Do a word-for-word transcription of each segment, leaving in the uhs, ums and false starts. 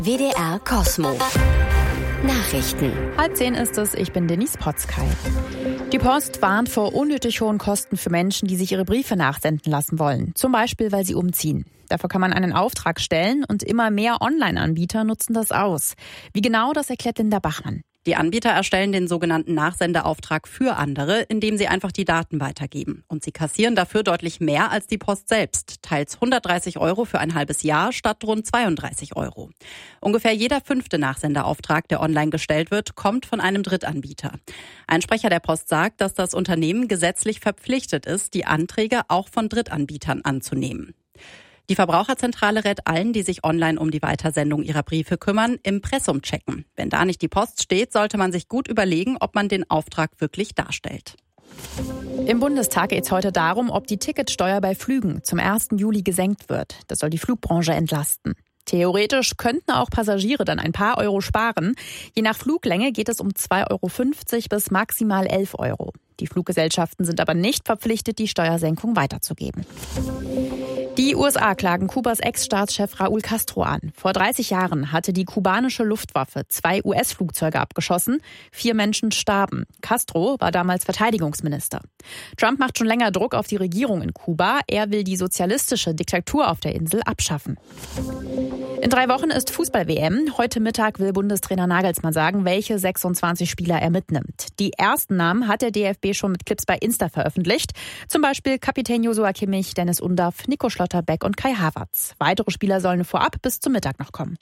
W D R Cosmo. Nachrichten. Halb zehn ist es, ich bin Denise Potzkei. Die Post warnt vor unnötig hohen Kosten für Menschen, die sich ihre Briefe nachsenden lassen wollen. Zum Beispiel, weil sie umziehen. Dafür kann man einen Auftrag stellen und immer mehr Online-Anbieter nutzen das aus. Wie genau, das erklärt Linda Bachmann. Die Anbieter erstellen den sogenannten Nachsendeauftrag für andere, indem sie einfach die Daten weitergeben. Und sie kassieren dafür deutlich mehr als die Post selbst. Teils hundertdreißig Euro für ein halbes Jahr statt rund zweiunddreißig Euro. Ungefähr jeder fünfte Nachsendeauftrag, der online gestellt wird, kommt von einem Drittanbieter. Ein Sprecher der Post sagt, dass das Unternehmen gesetzlich verpflichtet ist, die Anträge auch von Drittanbietern anzunehmen. Die Verbraucherzentrale rät allen, die sich online um die Weitersendung ihrer Briefe kümmern, Impressum checken. Wenn da nicht die Post steht, sollte man sich gut überlegen, ob man den Auftrag wirklich darstellt. Im Bundestag geht es heute darum, ob die Ticketsteuer bei Flügen zum ersten Juli gesenkt wird. Das soll die Flugbranche entlasten. Theoretisch könnten auch Passagiere dann ein paar Euro sparen. Je nach Fluglänge geht es um zwei Euro fünfzig bis maximal elf Euro. Die Fluggesellschaften sind aber nicht verpflichtet, die Steuersenkung weiterzugeben. Die U S A klagen Kubas Ex-Staatschef Raúl Castro an. Vor dreißig Jahren hatte die kubanische Luftwaffe zwei U S-Flugzeuge abgeschossen. Vier Menschen starben. Castro war damals Verteidigungsminister. Trump macht schon länger Druck auf die Regierung in Kuba. Er will die sozialistische Diktatur auf der Insel abschaffen. In drei Wochen ist Fußball-W M. Heute Mittag will Bundestrainer Nagelsmann sagen, welche sechsundzwanzig Spieler er mitnimmt. Die ersten Namen hat der D F B schon mit Clips bei Insta veröffentlicht. Zum Beispiel Kapitän Joshua Kimmich, Dennis Undaff, Nico Schlotterbeck und Kai Havertz. Weitere Spieler sollen vorab bis zum Mittag noch kommen.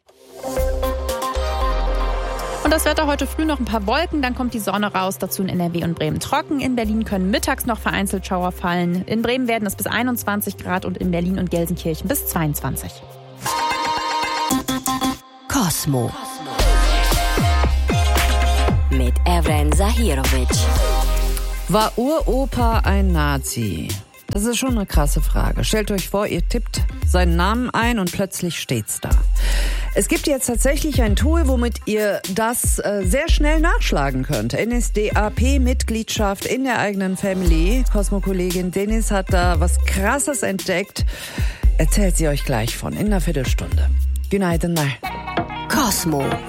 Und das Wetter heute früh noch ein paar Wolken, dann kommt die Sonne raus, dazu in N R W und Bremen trocken. In Berlin können mittags noch vereinzelt Schauer fallen. In Bremen werden es bis einundzwanzig Grad und in Berlin und Gelsenkirchen bis zweiundzwanzig. Cosmo. Mit Evren Zahirovic. War Uropa ein Nazi? Das ist schon eine krasse Frage. Stellt euch vor, ihr tippt seinen Namen ein und plötzlich steht's da. Es gibt jetzt tatsächlich ein Tool, womit ihr das äh, sehr schnell nachschlagen könnt. N S D A P-Mitgliedschaft in der eigenen Family. Cosmo-Kollegin Dennis hat da was Krasses entdeckt. Erzählt sie euch gleich von in einer Viertelstunde. Goodnight and night. Cosmo.